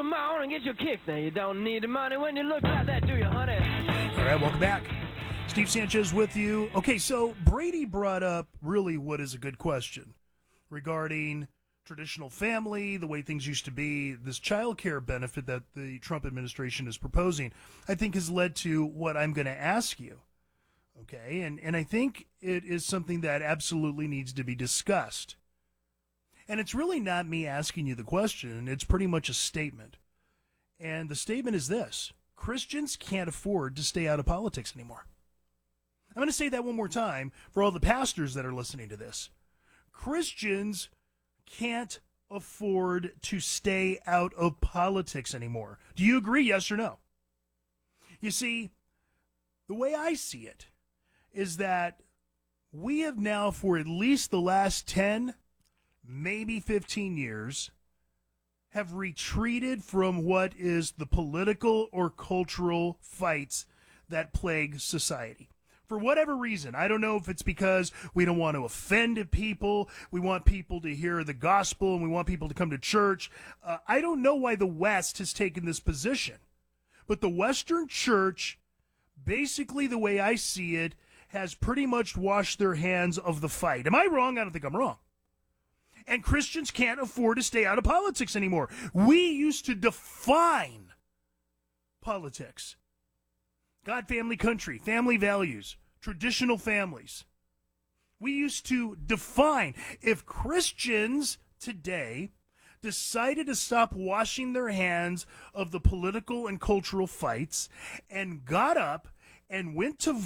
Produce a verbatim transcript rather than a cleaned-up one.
Come on and get your kicks now. You don't need the money when you look like that, do you, honey? All right, welcome back. Steve Sanchez with you. Okay, so Brady brought up really what is a good question regarding traditional family, the way things used to be. This child care benefit that the Trump administration is proposing, I think has led to what I'm going to ask you. Okay, and, and I think it is something that absolutely needs to be discussed. And it's really not me asking you the question. It's pretty much a statement. And the statement is this: Christians can't afford to stay out of politics anymore. I'm going to say that one more time for all the pastors that are listening to this. Christians can't afford to stay out of politics anymore. Do you agree, yes or no? You see, the way I see it is that we have now, for at least the last ten, maybe fifteen years, have retreated from what is the political or cultural fights that plague society. For whatever reason, I don't know if it's because we don't want to offend people, we want people to hear the gospel, and we want people to come to church. Uh, I don't know why the West has taken this position. But the Western church, basically the way I see it, has pretty much washed their hands of the fight. Am I wrong? I don't think I'm wrong. And Christians can't afford to stay out of politics anymore. We used to define politics. God, family, country, family values, traditional families. We used to define. If Christians today decided to stop washing their hands of the political and cultural fights and got up and went to